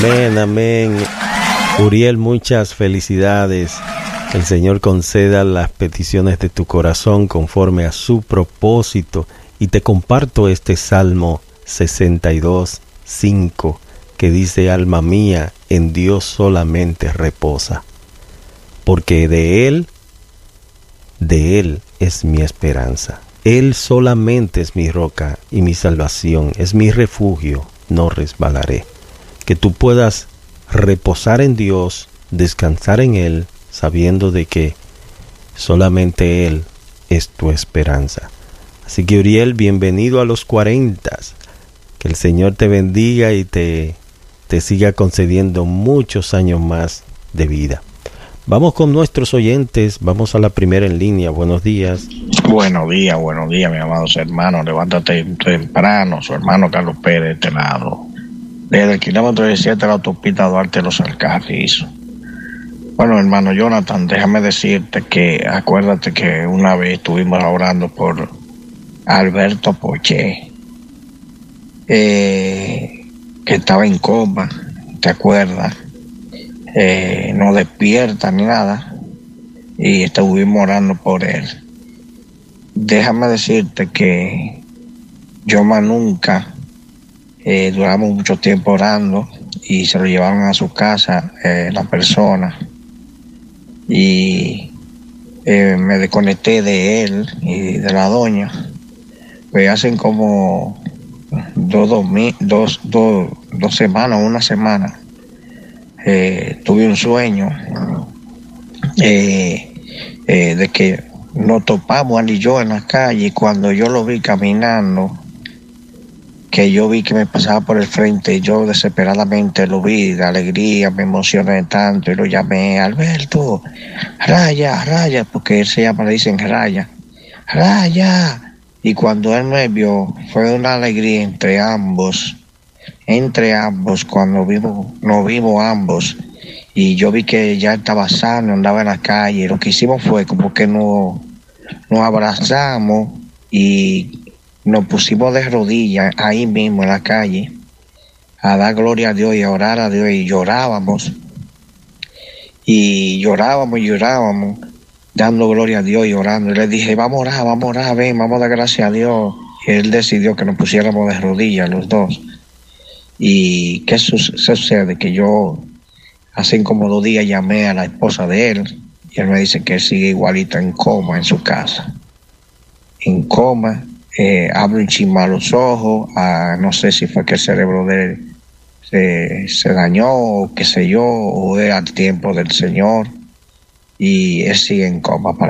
Amén, amén. Uriel, muchas felicidades. El Señor conceda las peticiones de tu corazón conforme a su propósito. Y te comparto este Salmo 62:5, que dice: alma mía, en Dios solamente reposa, porque de Él es mi esperanza. Él solamente es mi roca y mi salvación, es mi refugio, no resbalaré. Que tú puedas reposar en Dios, descansar en Él, sabiendo de que solamente Él es tu esperanza. Así que Uriel, bienvenido a los 40. Que el Señor te bendiga y te siga concediendo muchos años más de vida. Vamos con nuestros oyentes, vamos a la primera en línea. Buenos días. Buenos días, mis amados hermanos. Levántate temprano, su hermano Carlos Pérez de este lado. Desde el kilómetro 17 de la autopista Duarte Los Alcarrizos. Bueno, hermano Jonathan, déjame decirte que acuérdate que una vez estuvimos orando por Alberto Poché, que estaba en coma, ¿te acuerdas? No despierta ni nada, y estuvimos orando por él. Déjame decirte que yo más nunca, duramos mucho tiempo orando y se lo llevaron a su casa la persona, y me desconecté de él y de la doña. Pues hacen como dos semanas, una semana, tuve un sueño de que nos topamos él y yo en la calle, y cuando yo lo vi caminando, que yo vi que me pasaba por el frente, yo desesperadamente lo vi, de alegría, me emocioné tanto y lo llamé: Alberto, Raya, porque él se llama, le dicen Raya. Y cuando él me vio, fue una alegría entre ambos, cuando nos vimos ambos, y yo vi que ya estaba sano, andaba en la calle. Lo que hicimos fue como que nos abrazamos y nos pusimos de rodillas ahí mismo en la calle a dar gloria a Dios y a orar a Dios, y llorábamos, dando gloria a Dios y orando. Y le dije: vamos a orar, ven, vamos a dar gracias a Dios. Y él decidió que nos pusiéramos de rodillas los dos. ¿Y qué sucede? Que yo hace como 2 días llamé a la esposa de él, y él me dice que él sigue igualito en coma en su casa. En coma, abre un chisma los ojos, no sé si fue que el cerebro de él se dañó, o qué sé yo, o era el tiempo del Señor, y él sigue en coma.